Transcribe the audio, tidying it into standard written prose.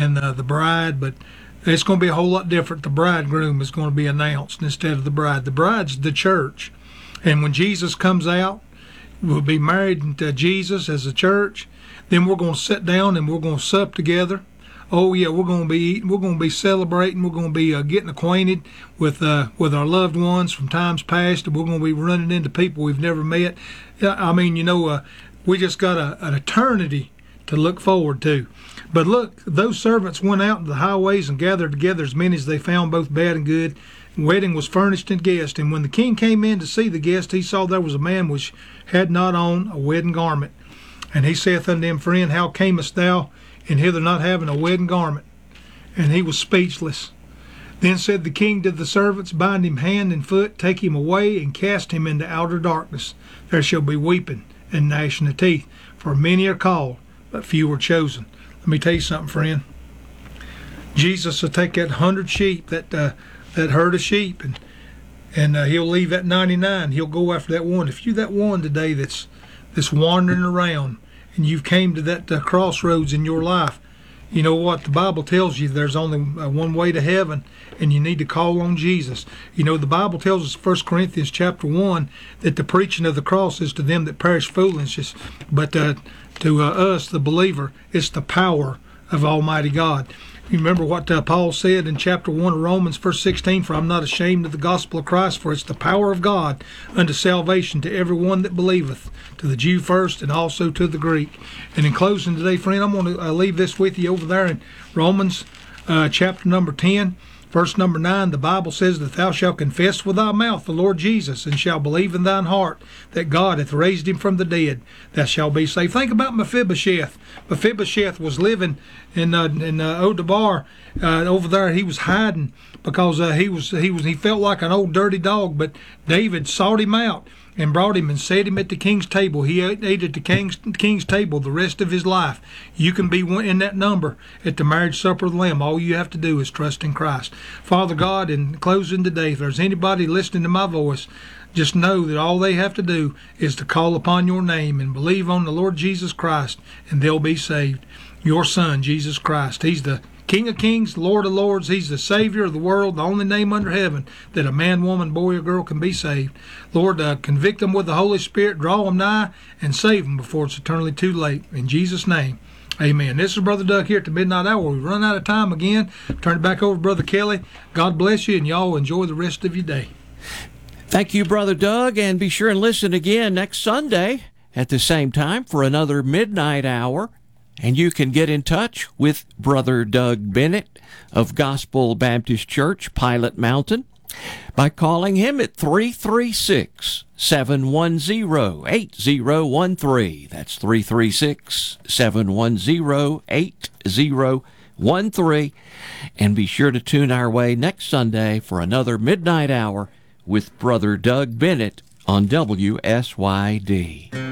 and the bride, but it's going to be a whole lot different. The bridegroom is going to be announced instead of the bride. The bride's the church. And when Jesus comes out, we'll be married to Jesus as a church. Then we're going to sit down and we're going to sup together. Oh, yeah, we're going to be eating. We're going to be celebrating. We're going to be getting acquainted with our loved ones from times past. And we're going to be running into people we've never met. I mean, we just got an eternity to look forward to. But look, those servants went out into the highways and gathered together as many as they found, both bad and good. Wedding was furnished and guest. And when the king came in to see the guest, he saw there was a man which had not on a wedding garment. And he saith unto him, Friend, how camest thou in hither not having a wedding garment? And he was speechless. Then said the king to the servants, Bind him hand and foot, take him away, and cast him into outer darkness. There shall be weeping and gnashing of teeth, for many are called, but few are chosen. Let me tell you something, friend. Jesus will take that 100 sheep, that herd of sheep, and he'll leave that 99. He'll go after that one. If you're that one today that's wandering around, and you've came to that crossroads in your life, you know what? The Bible tells you there's only one way to heaven, and you need to call on Jesus. The Bible tells us, 1 Corinthians chapter 1, that the preaching of the cross is to them that perish foolishness, but to us, the believer, it's the power of Almighty God. You remember what Paul said in chapter 1 of Romans, verse 16, For I'm not ashamed of the gospel of Christ, for it's the power of God unto salvation to every one that believeth, to the Jew first and also to the Greek. And in closing today, friend, I'm going to leave this with you over there in Romans chapter number 10. Verse number 9, the Bible says that thou shalt confess with thy mouth the Lord Jesus, and shalt believe in thine heart that God hath raised him from the dead, thou shalt be saved. Think about Mephibosheth. Mephibosheth was living in Odebar over there. He was hiding because he felt like an old dirty dog, but David sought him out and brought him and set him at the king's table. He ate at the king's table the rest of his life. You can be in that number at the marriage supper of the Lamb. All you have to do is trust in Christ. Father God, in closing today, if there's anybody listening to my voice, just know that all they have to do is to call upon your name and believe on the Lord Jesus Christ, and they'll be saved. Your Son, Jesus Christ, he's the King of kings, Lord of lords. He's the Savior of the world, the only name under heaven that a man, woman, boy, or girl can be saved. Lord, convict them with the Holy Spirit, draw them nigh, and save them before it's eternally too late. In Jesus' name, amen. This is Brother Doug here at the Midnight Hour. We've run out of time again. Turn it back over to Brother Kelly. God bless you, and y'all enjoy the rest of your day. Thank you, Brother Doug, and be sure and listen again next Sunday at the same time for another Midnight Hour. And you can get in touch with Brother Doug Bennett of Gospel Baptist Church, Pilot Mountain, by calling him at 336-710-8013. That's 336-710-8013. And be sure to tune our way next Sunday for another Midnight Hour with Brother Doug Bennett on WSYD.